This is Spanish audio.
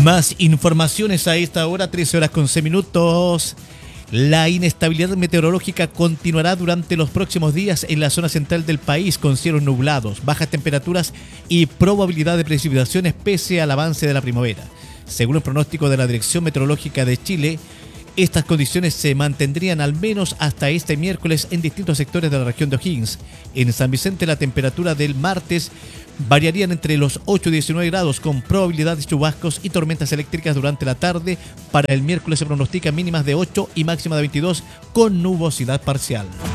Más informaciones a esta hora, 13 horas con 6 minutos. La inestabilidad meteorológica continuará durante los próximos días en la zona central del país, con cielos nublados, bajas temperaturas y probabilidad de precipitaciones pese al avance de la primavera. Según el pronóstico de la Dirección Meteorológica de Chile, estas condiciones se mantendrían al menos hasta este miércoles en distintos sectores de la región de O'Higgins. En San Vicente la temperatura del martes variarían entre los 8 y 19 grados con probabilidad de chubascos y tormentas eléctricas durante la tarde. Para el miércoles se pronostican mínimas de 8 y máxima de 22 con nubosidad parcial.